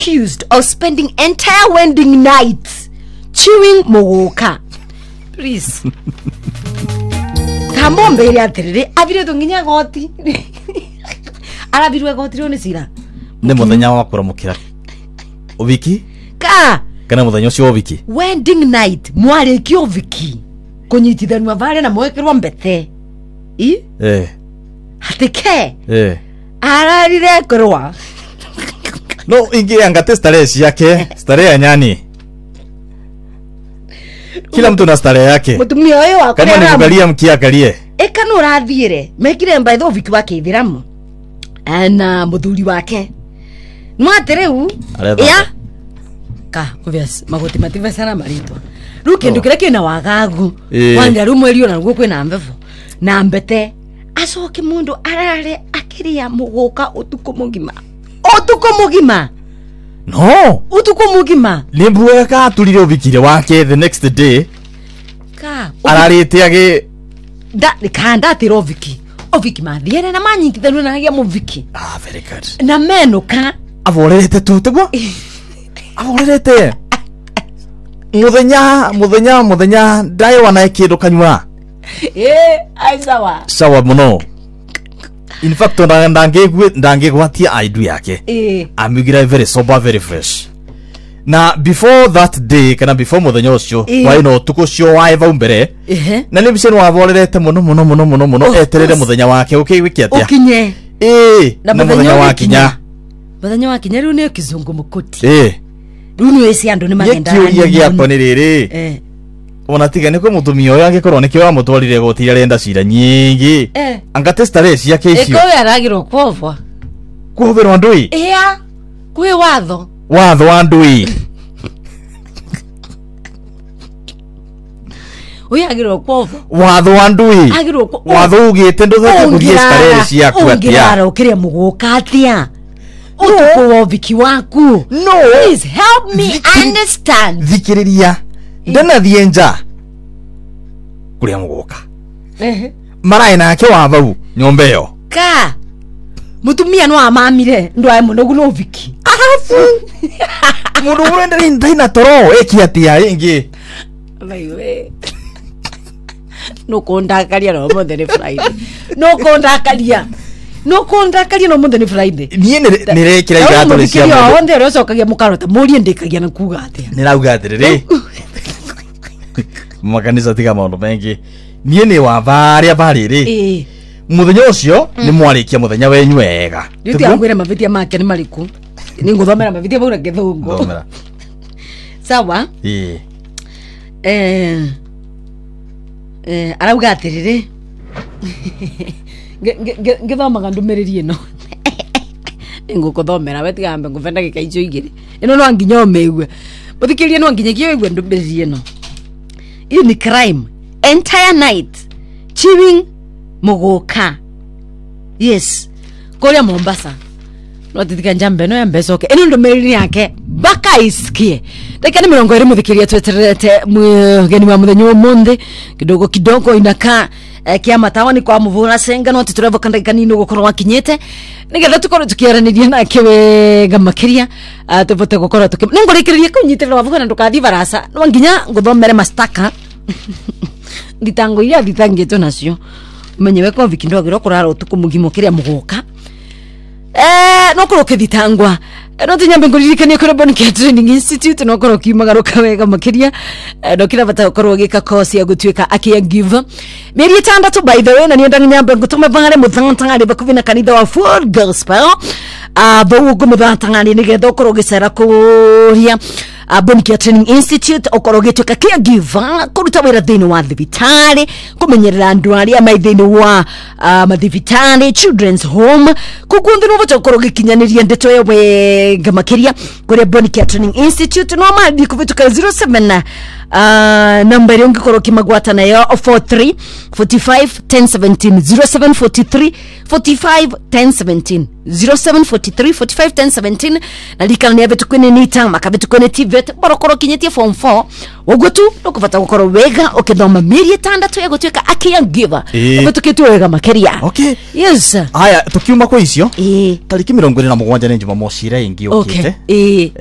accused of spending entire wedding nights chewing muguka. Please. Kamombe ile atirire abire tunginya goti. Arabirwe goti rone sira. Ne muthenya wa kuramukira. Oviki? Kana muthenya ucio oviki. Wedding night mwareki oviki. Kunyitithanwa vale na mwekirwa mbete. Hatike. Ararire korwa. No, ingi angate starehe yake, starehe ya nyani. Kila mtu na starehe yake. Mutumia oyo wako kama nikugalia mkiakalie. Kana urathire, mekire mbaitho oviki wake ithiramu. Na muthuri wake. Mwatereu ya obvious magoti mative sana marito. Ruke ndukire kina wagagu. Wanda rumwerio na rugo kwina mbevo. Na mbete acoke mundu arare akiria muguka utuko mugima. Utuko mugima. No, utuko mugima. Limbuwe ka tulire ovikire wake the next day. Ararite age da kanda tiroviki. Oviki mathiere na manyitithanwe na hagia muviki. Very good. Na menuka avorete tutugo. Avorete. Muthenya dai wana kindu kanywa. Aisawa. Sawa muno. In fact ndangegwatia aidu yake. Amigira very sober, very fresh. Na before that day kana before muthenya ucio wai no tuko cio waiva mbere. Na nimsheni wavorete muno eterere muthenya wake wiki atia. Ukinye. Na muthenya wakinya. Muthenya wakinya riu ni kizungu mukuti. Runo esi andu ni magenda. Yekio yagiakwa ni riri. Ona tiga niko mutumia oyo agikorwo nikio amutwarire gotira renda cira nyingi. Angate starehe yake icio. Eko yaragirwo kwovwa. Kuhubirwa ndui. Kwi watho. Watho wa ndui. Uyagirwo kwovwa. Watho wa ndui. Agirwo kwovwa. Watho ugite nduthete kuthie starehe ciaku atia. Ungirara ukiria muguka atia. Utuko woviki waku. No. Please help me understand. Thikiriria. Ndana thienja. Kuria muguka. Marai nake wavau nyombe yo. Mutumia no amamire ndwae munogu no viki. Mundu urenda ndina toro eki atia ingi. Baiwe. No kondakaria no mo the Friday. No kondakaria. No kondakaria no mo the Friday. Nie nirekira igato le cia. Yo onde rocokagia mukarota muri ndikagia na kuga atia. Nirauga atiriri. Makanisa tiga maundu mengi. Nie ni wavaria bariri. Muthenya ucio ni mwarikia muthenya wenyu wega. Yuti angwira mavitia make ni mariku. Ni nguthomera mavitia bura githungu. Thomera. Sawa? Arauga atiriri. Ngithomaga ndumiriri ino. Ngukuthomera wetigambe nguvenda gikaicio igiri. Ino no nginya omegwe. Muthikirie no nginya kiegwe ndumiriri ino. Iyo ni crime. Entire night chewing muguka. Yes. Korea Mombasa. No titika njambe no yambesoke. Eno ndomeriri yake baka isikie. Dakika ni 20 muthikiria tweterete mugeni wa muthenya umunthi kidogo inaka kiama tawani kwa muvura senga no titureva kandika nini gukorwa wakinyete nigetha tukorwo tukiaraniria nake wega makiria tuvote gukorwa ningurikiria kunyitirira wavuga na ndukathi barasa no nginya nguthomere mastaka nditango iria thitangitwo nacio menyewe ko vikindo giro kurara utuku mugimo kiria muguka no kuroke thitangwa no tinyambe nguririkania kuri Bonikia Training Institute no koro kimagaruka wega makiria no kira bata korwo gika course ya gutwika akia give meri 6 by the way na nienda nyambe ngutume vangare muthantangari bakuvina kanitha wa Full Gospel bawo gumuthantangari nigetha korwo gicera kuria Bonikia Training Institute okoro gitwika kia give kuruta wira thini wa thibitari kumenyerera andu aria mai thini wa mathibitari children's home kukundiru boto okoro gikinyaniria ndeto yewe gamakiria kuri Bonikia Training Institute no mali kuvituka 07 number yongi koroki magwata na yo 43 45 1017 0743 45 1017 0743 45 10 17 na likana ni abetu kwene nita makabetu kwene TVET borokoro kinyetie form 4 wogotu ukufata gukoro wega ukithoma mieri itandatu ya gutwika akia giver abetu kitu wega makeria. Okay, yes aya tukiuma kwa icio tariki 27 ni Jumamosi ira ingi ukite